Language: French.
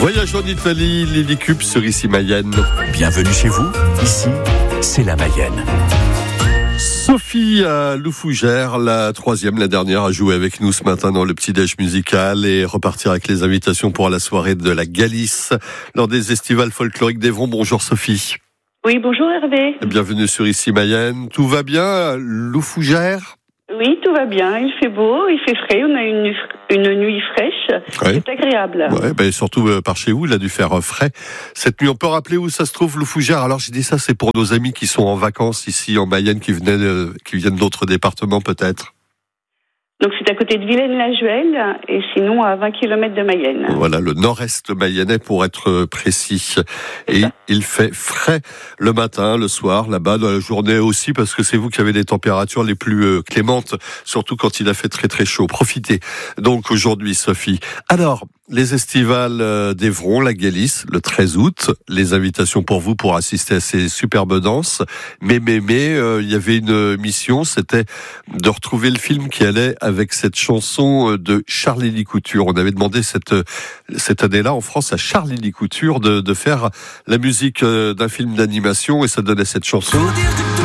Voyage en Italie, Lily Cube sur Ici Mayenne. Bienvenue chez vous, ici, c'est la Mayenne. Sophie Loufougère, la troisième, la dernière, a joué avec nous ce matin dans le petit-déj musical et repartir avec les invitations pour la soirée de la Galice lors des estivales folkloriques d'Évron. Bonjour Sophie. Oui, bonjour Hervé. Bienvenue sur Ici Mayenne. Tout va bien, Loufougère? Oui, tout va bien. Il fait beau, il fait frais. On a une nuit fraîche. Ouais. C'est agréable. Ouais, surtout par chez vous, il a dû faire frais. Cette nuit, on peut rappeler où ça se trouve, Loufougère? Alors, j'ai dit ça, c'est pour nos amis qui sont en vacances ici en Mayenne, qui viennent d'autres départements peut-être. Donc c'est à côté de Villaine-la-Juelle et sinon à 20 km de Mayenne. Voilà, le nord-est mayennais pour être précis. Et il fait frais le matin, le soir, là-bas, dans la journée aussi, parce que c'est vous qui avez les températures les plus clémentes, surtout quand il a fait très très chaud. Profitez donc aujourd'hui, Sophie. Alors, les estivales d'Évron, la Galice, le 13 août, les invitations pour vous pour assister à ces superbes danses. Mais, il y avait une mission, c'était de retrouver le film qui allait avec cette chanson de Charlie Couture. On avait demandé cette année-là en France à Charlie Couture de faire la musique d'un film d'animation et ça donnait cette chanson.